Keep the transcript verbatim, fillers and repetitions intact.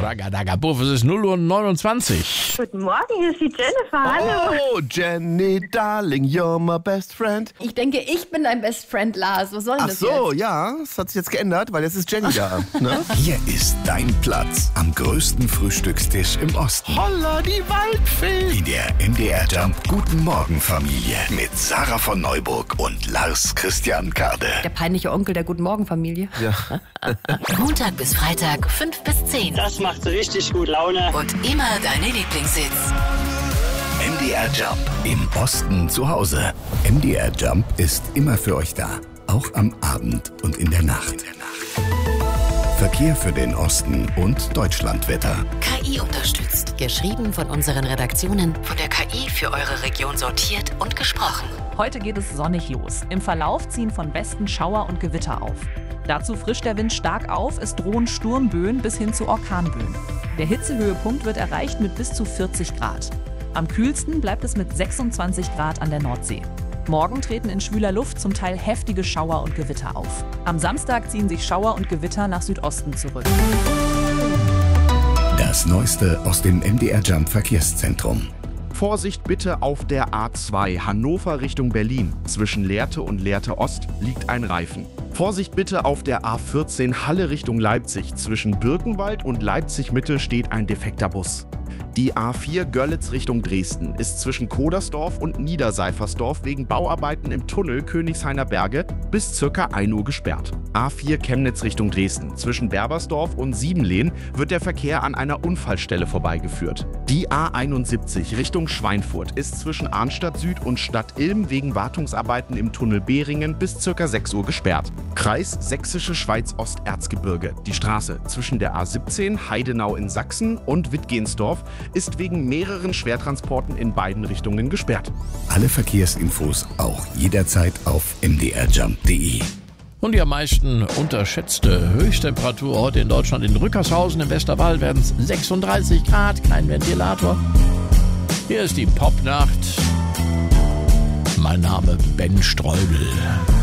Ragadaga-Buff, es ist null Uhr neunundzwanzig. Guten Morgen, hier ist die Jennifer. Hallo. Oh, Jenny, darling, you're my best friend. Ich denke, ich bin dein Best Friend, Lars. Was soll denn Ach das so, jetzt? ja, das hat sich jetzt geändert, weil jetzt ist Jenny da. Ne? Hier ist dein Platz am größten Frühstückstisch im Osten. Holla, die Waldfee. In der M D R Jump Guten Morgen Familie mit Sarah von Neuburg und Lars Christian Kade. Der peinliche Onkel der Guten Morgen Familie. Ja. Montag bis Freitag, fünf bis zehn. Das macht richtig gut Laune. Und immer deine Lieblingshits. M D R Jump im Osten zu Hause. M D R Jump ist immer für euch da. Auch am Abend und in der Nacht. Verkehr für den Osten und Deutschlandwetter. K I unterstützt. Geschrieben von unseren Redaktionen. Von der K I für eure Region sortiert und gesprochen. Heute geht es sonnig los. Im Verlauf ziehen von Westen Schauer und Gewitter auf. Dazu frischt der Wind stark auf, es drohen Sturmböen bis hin zu Orkanböen. Der Hitzehöhepunkt wird erreicht mit bis zu vierzig Grad. Am kühlsten bleibt es mit sechsundzwanzig Grad an der Nordsee. Morgen treten in schwüler Luft zum Teil heftige Schauer und Gewitter auf. Am Samstag ziehen sich Schauer und Gewitter nach Südosten zurück. Das Neueste aus dem M D R Jump Verkehrszentrum. Vorsicht bitte auf der A zwei Hannover Richtung Berlin. Zwischen Lehrte und Lehrte Ost liegt ein Reifen. Vorsicht bitte auf der A vierzehn Halle Richtung Leipzig. Zwischen Birkenwald und Leipzig Mitte steht ein defekter Bus. Die A vier Görlitz Richtung Dresden ist zwischen Kodersdorf und Niederseifersdorf wegen Bauarbeiten im Tunnel Königshainer Berge bis ca. ein Uhr gesperrt. A vier Chemnitz Richtung Dresden. Zwischen Berbersdorf und Siebenlehn wird der Verkehr an einer Unfallstelle vorbeigeführt. Die A einundsiebzig Richtung Schweinfurt ist zwischen Arnstadt Süd und Stadt Ilm wegen Wartungsarbeiten im Tunnel Behringen bis ca. sechs Uhr gesperrt. Kreis Sächsische Schweiz Osterzgebirge. Die Straße zwischen der A siebzehn Heidenau in Sachsen und Wittgensdorf ist wegen mehreren Schwertransporten in beiden Richtungen gesperrt. Alle Verkehrsinfos auch jederzeit auf m d r jump punkt d e. Und die am meisten unterschätzte Höchsttemperatur heute in Deutschland in Rückershausen im Westerwald werden es sechsunddreißig Grad, kein Ventilator. Hier ist die Popnacht. Mein Name Ben Streubel.